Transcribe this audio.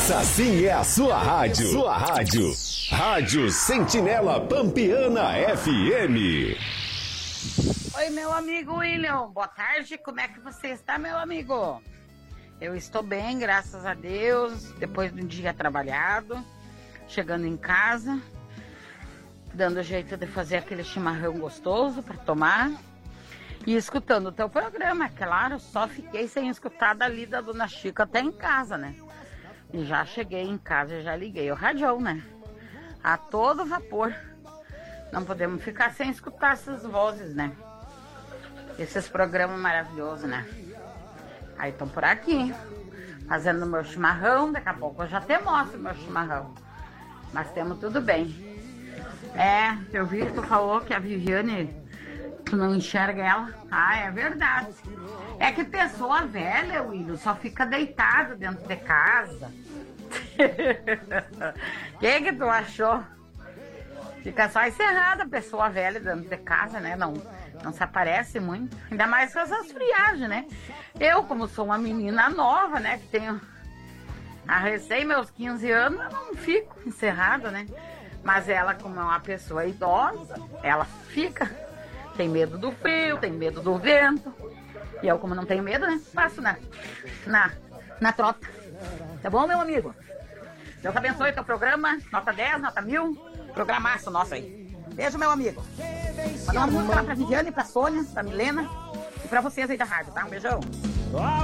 Essa sim é a sua rádio. Sua rádio. Rádio Sentinela Pampiana FM. Oi, meu amigo William. Boa tarde. Como é que você está, meu amigo? Eu estou bem, graças a Deus. Depois de um dia trabalhado, chegando em casa, dando jeito de fazer aquele chimarrão gostoso para tomar e escutando o teu programa. Claro, só fiquei sem escutar dali da Dona Chica até em casa, né? E já cheguei em casa e já liguei o radião, né? A todo vapor. Não podemos ficar sem escutar essas vozes, né? Esses programas maravilhosos, né? Aí estão por aqui, fazendo meu chimarrão. Daqui a pouco eu já até mostro meu chimarrão. Mas temos tudo bem. Eu vi que tu falou que a Viviane, tu não enxerga ela. Ah, é verdade. É que pessoa velha, William, só fica deitada dentro de casa. O que tu achou? Fica só encerrada a pessoa velha dentro de casa, né? Não se aparece muito. Ainda mais com essas friagens, né? Eu, como sou uma menina nova, né? Que tenho a recém meus 15 anos, eu não fico encerrada, né? Mas ela, como é uma pessoa idosa, ela fica. Tem medo do frio, tem medo do vento. E eu, como não tenho medo, né? Passo na trota. Tá bom, meu amigo? Deus abençoe teu programa. Nota 10, nota 1000. Programaço nosso aí. Beijo, meu amigo. Mandar uma música lá pra Viviane, pra Sônia, pra Milena e pra vocês aí da rádio, tá? Um beijão.